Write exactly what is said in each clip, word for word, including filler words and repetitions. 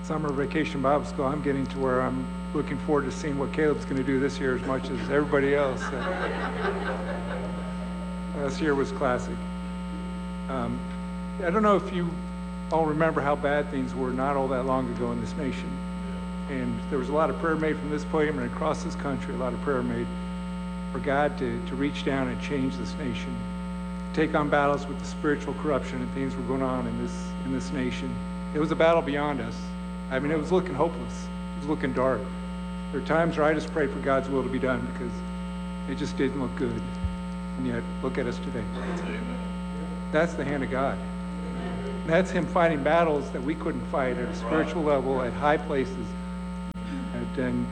summer vacation Bible school, I'm getting to where I'm looking forward to seeing what Caleb's going to do this year as much as everybody else. Last year was classic. Um, I don't know if you all remember how bad things were not all that long ago in this nation. And there was a lot of prayer made from this podium and across this country, a lot of prayer made for God to, to reach down and change this nation, take on battles with the spiritual corruption and things were going on in this in this nation. It was a battle beyond us. I mean, it was looking hopeless. It was looking dark. There are times where I just prayed for God's will to be done because it just didn't look good. And yet, look at us today. That's the hand of God. That's him fighting battles that we couldn't fight at a spiritual level, at high places. And, and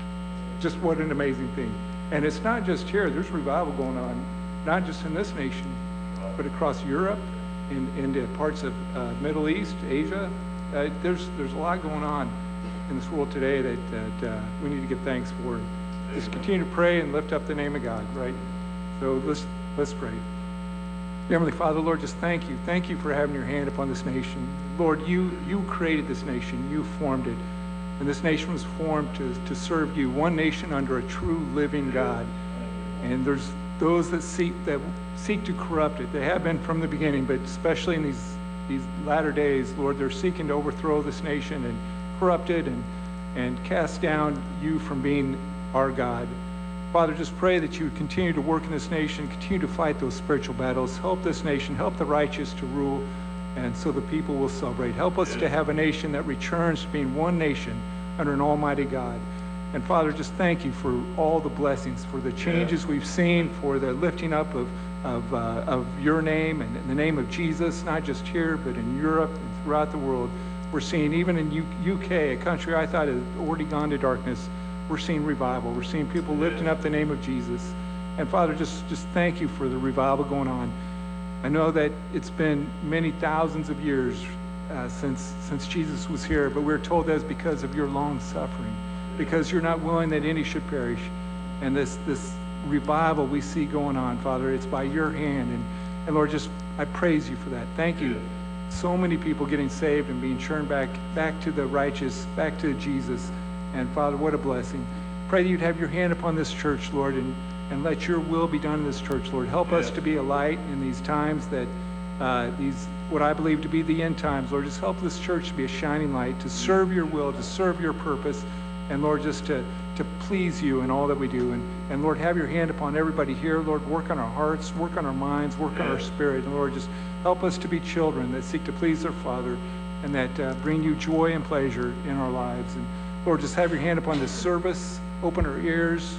just what an amazing thing. And it's not just here. There's revival going on, not just in this nation, but across Europe, in, into parts of uh, Middle East, Asia. Uh, there's there's a lot going on in this world today that, that uh, we need to give thanks for. Just continue to pray and lift up the name of God, right? So let's let's pray. Heavenly Father, Lord, just thank you. Thank you for having your hand upon this nation. Lord, you you created this nation. You formed it. And this nation was formed to, to serve you, one nation under a true living God. And there's those that seek that seek to corrupt it. They have been from the beginning, but especially in these these latter days, Lord, they're seeking to overthrow this nation and corrupt it and, and cast down you from being our God. Father, just pray that you would continue to work in this nation, continue to fight those spiritual battles, help this nation, help the righteous to rule, and so the people will celebrate. Help us to have a nation that returns to being one nation under an almighty God. And Father, just thank you for all the blessings, for the changes we've seen, for the lifting up of of, uh, of your name and in the name of Jesus, not just here, but in Europe and throughout the world. We're seeing, even in U- UK, a country I thought had already gone to darkness, we're seeing revival. We're seeing people lifting up the name of Jesus. And Father, just, just thank you for the revival going on. I know that it's been many thousands of years uh, since since Jesus was here, but we're told that's because of your long suffering, because you're not willing that any should perish. And this this revival we see going on, Father, it's by your hand. And, and Lord, just I praise you for that. Thank you. So many people getting saved and being turned back back to the righteous, back to Jesus. And Father, what a blessing. Pray that you'd have your hand upon this church, Lord, and, and let your will be done in this church, Lord. Help us to be a light in these times that uh, these what I believe to be the end times. Lord, just help this church to be a shining light, to serve your will, to serve your purpose, and Lord, just to, to please you in all that we do. And, and Lord, have your hand upon everybody here. Lord, work on our hearts, work on our minds, work on our spirit. And Lord, just help us to be children that seek to please their Father and that uh, bring you joy and pleasure in our lives. And Lord, just have your hand upon this service. Open our ears,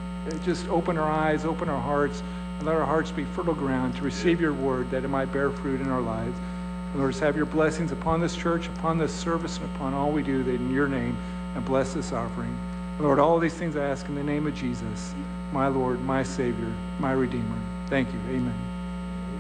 just open our eyes, open our hearts, and let our hearts be fertile ground to receive your word that it might bear fruit in our lives. And Lord, just have your blessings upon this church, upon this service, and upon all we do, that in your name, and bless this offering. Lord, all these things I ask in the name of Jesus, my Lord, my Savior, my Redeemer. Thank you. Amen.